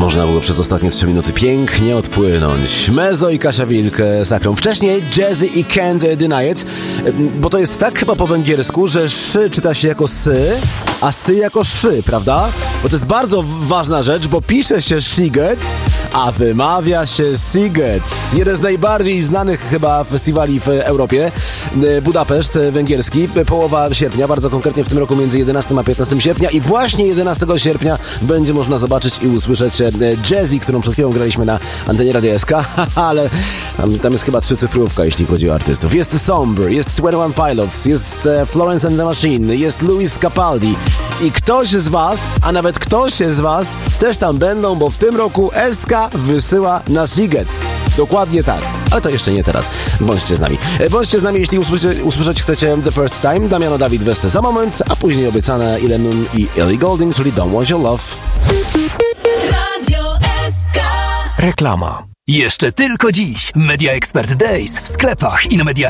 Można było przez ostatnie 3 minuty pięknie odpłynąć. Mezo i Kasia Wilk Sakrą. Wcześniej Jazzy i Can't Deny It, bo to jest tak chyba po węgiersku, że szy czyta się jako sy, a sy jako szy, prawda? Bo to jest bardzo ważna rzecz, bo pisze się Sziget, a wymawia się Sziget. Jeden z najbardziej znanych chyba festiwali w Europie. Budapeszt węgierski, połowa sierpnia, bardzo konkretnie w tym roku między 11 a 15 sierpnia i właśnie 11 sierpnia będzie można zobaczyć i usłyszeć Jazzy, którą przed chwilą graliśmy na antenie Radia SK, ale tam jest chyba 3-cyfrówka, jeśli chodzi o artystów. Jest Somber, jest 21 Pilots, jest Florence and the Machine, jest Luis Capaldi i ktoś z was, a nawet ktoś z was też tam będą, bo w tym roku SK wysyła na Sziget. Dokładnie tak. Ale to jeszcze nie teraz. Bądźcie z nami. Bądźcie z nami, jeśli usłyszeć chcecie The First Time. Damiano Dawid Weste za moment, a później obiecane Ile Nun i Ellie Goulding, czyli Don't Want Your Love. Radio SK. Reklama. Jeszcze tylko dziś Media Expert Days w sklepach i na media